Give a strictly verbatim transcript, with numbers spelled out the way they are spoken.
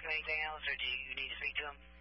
anything else, or do you need to speak to him?